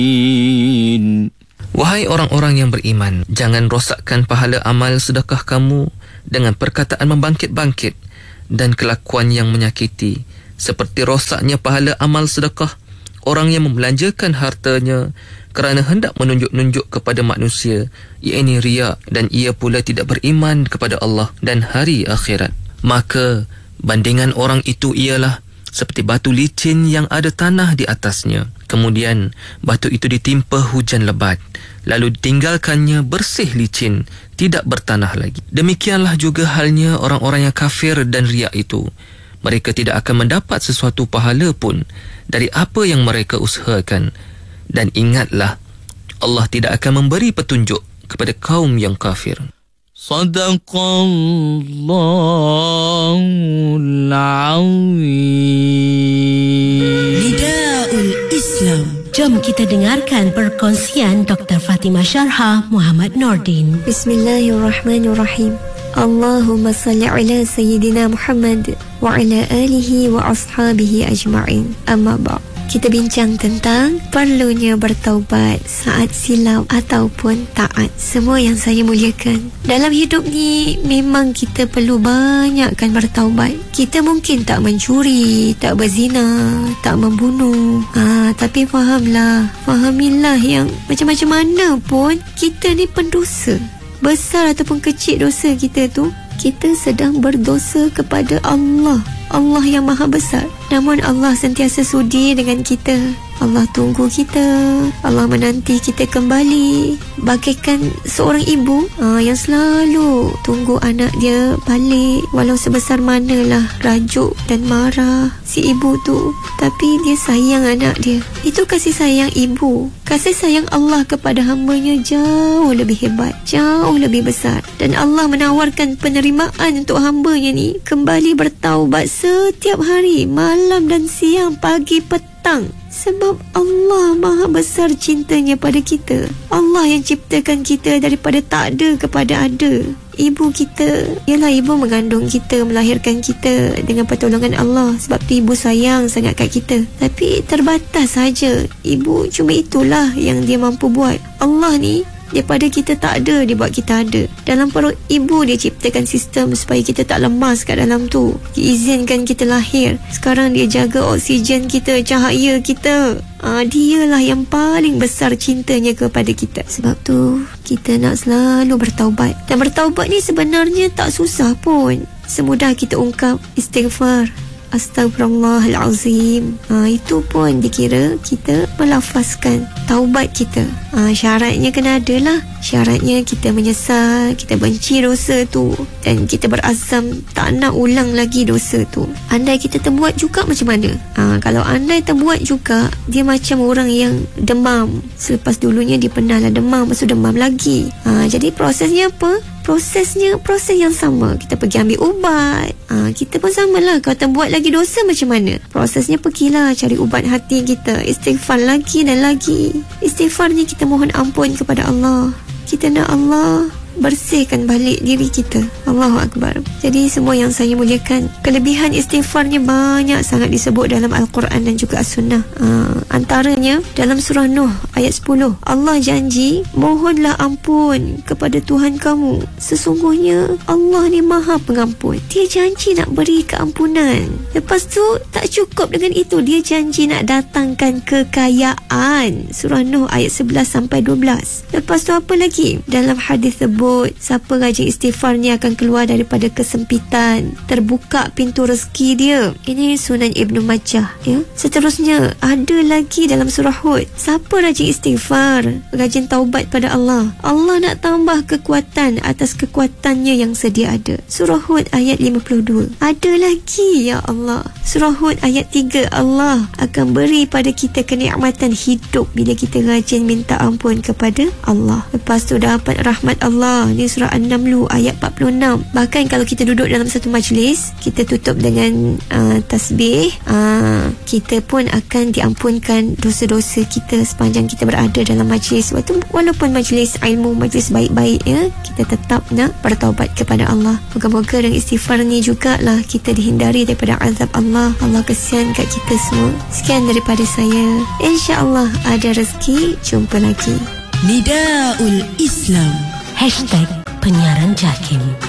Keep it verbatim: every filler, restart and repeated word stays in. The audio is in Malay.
Wahai orang-orang yang beriman, jangan rosakkan pahala amal sedekah kamu dengan perkataan membangkit-bangkit dan kelakuan yang menyakiti, seperti rosaknya pahala amal sedekah orang yang membelanjakan hartanya kerana hendak menunjuk-nunjuk kepada manusia, iaitu riya, dan ia pula tidak beriman kepada Allah dan hari akhirat. Maka bandingan orang itu ialah seperti batu licin yang ada tanah di atasnya. Kemudian batu itu ditimpa hujan lebat, lalu ditinggalkannya bersih licin, tidak bertanah lagi. Demikianlah juga halnya orang-orang yang kafir dan riak itu. Mereka tidak akan mendapat sesuatu pahala pun dari apa yang mereka usahakan. Dan ingatlah, Allah tidak akan memberi petunjuk kepada kaum yang kafir. Sadaqallahul Azim. Nidaul Islam. Jom kita dengarkan perkongsian Doktor Fatimah Syarhah Muhammad Nordin. Bismillahirrahmanirrahim. Allahumma salli ala Sayyidina Muhammad wa ala alihi wa ashabihi ajma'in. Amma ba'd. Kita bincang tentang perlunya bertaubat saat silap ataupun taat. Semua yang saya muliakan, dalam hidup ni memang kita perlu banyakkan bertaubat. Kita mungkin tak mencuri, tak berzina, tak membunuh, ha, tapi fahamlah, fahamilah yang macam-macam mana pun kita ni pendosa. Besar ataupun kecil dosa kita tu, kita sedang berdosa kepada Allah. Allah yang maha besar. Namun Allah sentiasa sudi dengan kita. Allah tunggu kita, Allah menanti kita kembali. Bagaikan seorang ibu aa, yang selalu tunggu anak dia balik, walau sebesar manalah rajuk dan marah si ibu tu, tapi dia sayang anak dia. Itu kasih sayang ibu. Kasih sayang Allah kepada hambanya jauh lebih hebat, jauh lebih besar. Dan Allah menawarkan penerimaan untuk hambanya ni kembali bertaubat setiap hari, malam dan siang, pagi petang. Sebab Allah maha besar cintanya pada kita. Allah yang ciptakan kita daripada tak ada kepada ada. Ibu kita, ialah ibu mengandung kita, melahirkan kita dengan pertolongan Allah. Sebab tu ibu sayang sangat kat kita. Tapi terbatas saja. Ibu cuma itulah yang dia mampu buat. Allah ni, daripada kita tak ada, dia buat kita ada. Dalam perut ibu dia ciptakan sistem supaya kita tak lemas kat dalam tu. Dia izinkan kita lahir. Sekarang dia jaga oksigen kita, cahaya kita. Ah, dialah yang paling besar cintanya kepada kita. Sebab tu kita nak selalu bertaubat. Dan bertaubat ni sebenarnya tak susah pun. Semudah kita ungkap istighfar, Astaghfirullahalazim. Ha, itu pun dikira kita melafazkan taubat kita. Ha, syaratnya kena ada lah. Syaratnya kita menyesal, kita benci dosa tu, dan kita berazam tak nak ulang lagi dosa tu. Andai kita terbuat juga macam mana? Ha, kalau andai terbuat juga, dia macam orang yang demam. Selepas dulunya dia pernah lah demam, lepas tu demam lagi. Ha, jadi prosesnya apa? Prosesnya proses yang sama. Kita pergi ambil ubat. Ha, kita pun samalah. Kalau terbuat lagi dosa macam mana? Prosesnya pergilah cari ubat hati kita. Istighfar lagi dan lagi. Istighfarnya kita mohon ampun kepada Allah. Kita nak Allah bersihkan balik diri kita. Allahu Akbar. Jadi semua yang saya muliakan, kelebihan istighfarnya banyak sangat disebut dalam Al-Quran dan juga As-Sunnah. uh, Antaranya dalam surah Nuh ayat sepuluh, Allah janji, mohonlah ampun kepada Tuhan kamu, sesungguhnya Allah ni maha pengampun. Dia janji nak beri keampunan. Lepas tu tak cukup dengan itu, dia janji nak datangkan kekayaan. Surah Nuh ayat sebelas sampai dua belas. Lepas tu apa lagi? Dalam hadis sebut, siapa rajin istighfarnya akan keluar daripada kesempitan, terbuka pintu rezeki dia. Ini Sunan Ibnu Majah, ya. Seterusnya ada lagi dalam surah Hud, siapa rajin istighfar, rajin taubat pada Allah, Allah nak tambah kekuatan atas kekuatannya yang sedia ada. Surah Hud ayat lima puluh dua. Ada lagi, ya Allah. Surah Hud ayat tiga, Allah akan beri pada kita kenikmatan hidup bila kita rajin minta ampun kepada Allah. Lepas tu dapat rahmat Allah. Ni surah An-Naml ayat empat puluh enam. Bahkan kalau kita kita duduk dalam satu majlis, kita tutup dengan uh, tasbih, uh, kita pun akan diampunkan dosa-dosa kita sepanjang kita berada dalam majlis. Waktu walaupun majlis ilmu, majlis baik-baik, ya, kita tetap nak bertaubat kepada Allah. Moga-moga dengan istighfar ni jugalah kita dihindari daripada azab Allah. Allah kesian kat kita semua. Sekian daripada saya. InsyaAllah ada rezeki, jumpa lagi. Nidaul Islam Hashtag Penyiaran Jakim.